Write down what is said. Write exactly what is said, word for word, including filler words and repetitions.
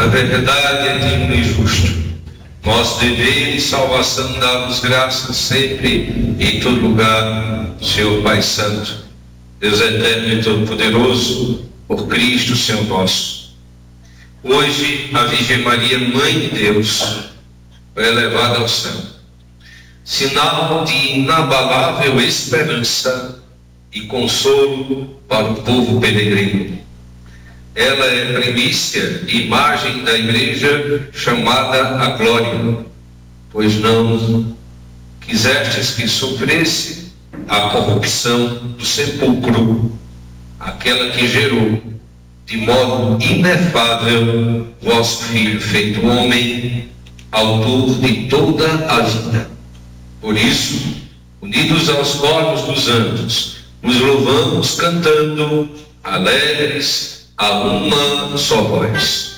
verdade é digno e justo. Nosso dever e salvação dá-vos graças sempre, em todo lugar, Senhor Pai Santo, Deus eterno e todo-poderoso, por Cristo, Senhor nosso. Hoje, a Virgem Maria, Mãe de Deus, foi elevada ao céu, sinal de inabalável esperança e consolo para o povo peregrino. Ela é primícia e imagem da igreja chamada a glória, pois não quisestes que sofresse a corrupção do sepulcro, aquela que gerou de modo inefável vosso Filho feito homem, autor de toda a vida. Por isso, unidos aos coros dos anjos, nos louvamos cantando alegres a uma só voz.